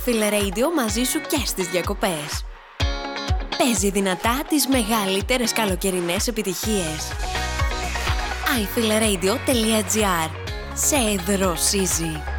iFeel Radio μαζί σου και στις διακοπές. Παίζει δυνατά τις μεγαλύτερες καλοκαιρινές επιτυχίες. iFeelRadio.gr. Σε δροσίζει.